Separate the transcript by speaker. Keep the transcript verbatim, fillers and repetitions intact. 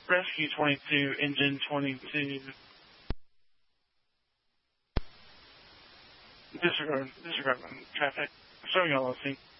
Speaker 1: Rescue twenty-two, engine twenty-two. Disregard, disregard traffic. Showing all the scene.